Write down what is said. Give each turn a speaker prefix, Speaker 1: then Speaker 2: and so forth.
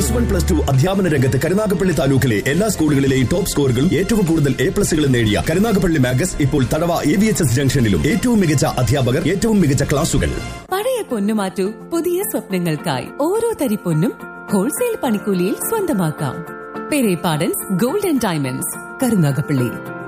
Speaker 1: +1, +2 അധ്യാപന രംഗത്ത് കരുനാഗപ്പള്ളി താലൂക്കിലെ എല്ലാ സ്കൂളുകളിലെയും ടോപ്പ് സ്കോറുകളും ഏറ്റവും കൂടുതൽ A+കളും നേടിയ കരുനാഗപ്പള്ളി മാഗസ് ഇപ്പോൾ തടവ AVHS ജംഗ്ഷനിലും. ഏറ്റവും മികച്ച അധ്യാപകർ, ഏറ്റവും മികച്ച ക്ലാസുകൾ.
Speaker 2: പഴയ പൊന്നു മാറ്റൂ, പുതിയ സ്വപ്നങ്ങൾക്കായി. ഓരോ തരി പൊന്നും ഹോൾസെയിൽ പണിക്കൂലിയിൽ സ്വന്തമാക്കാം. പെരേ പാഡൻസ് ഗോൾഡ് ആൻഡ് ഡയമണ്ട്സ്, കരുനാഗപ്പള്ളി.